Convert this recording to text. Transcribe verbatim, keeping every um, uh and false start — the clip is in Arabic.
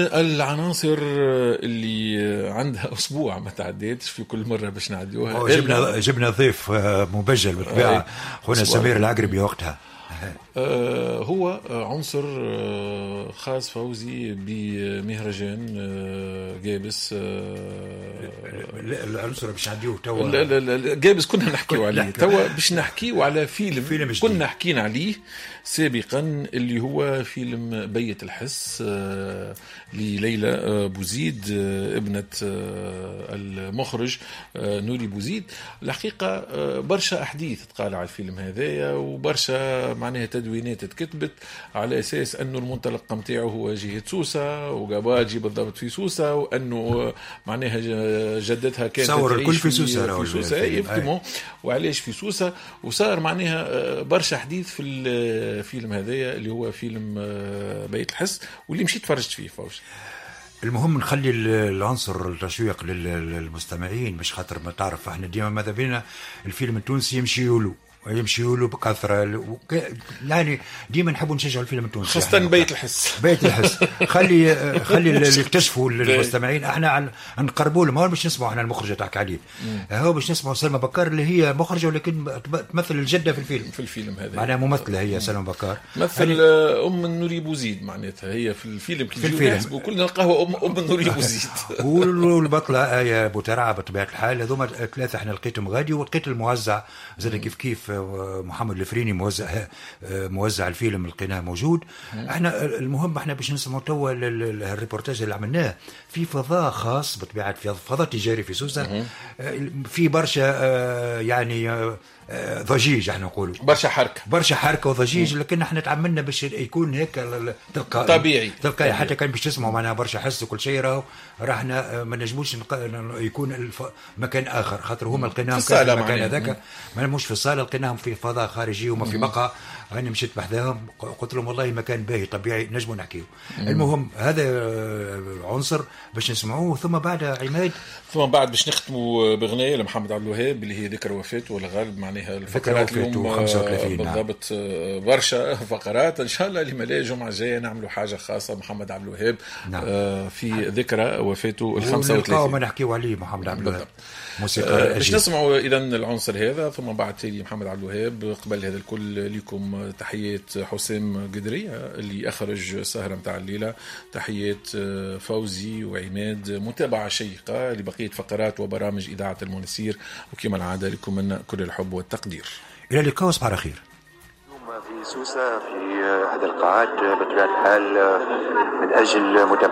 العناصر اللي عندها أسبوع ما تعديتش في كل مرة باش نعديوها. جبنا جبنا ضيف مبجل بالطبيعة خونا سمير العقربي وقتها. آه هو عنصر آه خاص فوزي بمهرجان آه جابس. آه العنصر باش نعديوه توا. لا لا لا جابس كنا نحكيو عليه توا باش نحكيو على فيلم, فيلم كنا حكينا عليه سابقا اللي هو فيلم بيت الحس آه لليلى آه بوزيد آه ابنة آه المخرج آه نوري بوزيد. الحقيقة آه برشا أحديث تقال على الفيلم هذايا وبرشا معناها تدوينات تكتبت على أساس أنه المنطلق متاعه هو جهة سوسة وقباجي بالضبط في سوسة وأنه معناها جدتها كانت صور الكل في سوسة, في سوسة يفتموا وعلاش في سوسة. وصار معناها برشا حديث في الفيلم هذايا اللي هو فيلم بيت الحس واللي مشيت فرجت فيه فوش. المهم نخلي العنصر التشويق للمستمعين باش خاطر ما تعرف احنا ديما ماذا بينا الفيلم التونسي يمشي يولو يمشيوا له بكثره يعني ديما نحبوا نشجعوا الفيلم التونسي خاصه بيت الحس. بيت الحس خلي خلي اللي يكتشفوا للمستمعين احنا نقربوا لهم. هو باش نسمعوا احنا المخرجه تحكي عليه هو باش نسمعوا سلمى بكار اللي هي مخرجه ولكن تمثل الجده في الفيلم في الفيلم هذا معناها ممثله هي سلمى بكار مثل ام نوري بوزيد معناتها هي في الفيلم في الفيلم وكلنا نلقاها ام ام نوري بوزيد. والبطله ايه بوترعه بطبيعه الحال هذوما ثلاثه احنا لقيتهم غادي ولقيت الموزع زاد كيف كيف محمد الفريني موزع موزع الفيلم لقيناه موجود. احنا المهم احنا باش نسمعوا توا الريبورتاج اللي عملناه في فضاء خاص بطبيعه في فضاء تجاري في سوسه في برشا يعني ضجيج احنا نقولوا برشا حركه برشا حركه وضجيج لكن احنا تعملنا باش يكون هيك تلقائي طبيعي تلقائي حتى كان باش تسمعوا معناها برشا حس وكل شيء راهو راحنا ما نجموش يكون الف... مكان اخر خاطر هما لقيناهم في المكان هذاك ما مش في الصاله لقيناهم في فضاء خارجي وما في بقى. انا مشيت بحذاهم قلت لهم والله مكان باهي طبيعي نجموا نحكيه. المهم هذا عنصر باش نسمعوه ثم بعد عماد ثم بعد باش نختموا بغنيه لمحمد عبد الوهاب اللي هي ذكرى وفاته والغالب معناها الفقرات اليوم خمسة وثلاثين بالضبط نعم. برشا فقرات ان شاء الله اللي مالها الجمعه الجايه نعملوا حاجه خاصه محمد عبد الوهاب نعم. آه في ذكرى وفاته ال خمسة وثلاثين ما نحكيوا عليه محمد عبد الوهاب موسيقى باش نسمعوا اذا العنصر هذا ثم بعد تالي محمد عبد الوهاب. قبل هذا الكل لكم تحيات حسام قدرية اللي اخرج سهره متاع الليله. تحيات فوزي وعماد. متابعه شيقه لبقيه فقرات وبرامج اذاعه المنسير وكما العاده لكم منا كل الحب والتقدير. الى اللقاء وصباح على خير. في سوسه في احد القاعات بطبيعه الحال من اجل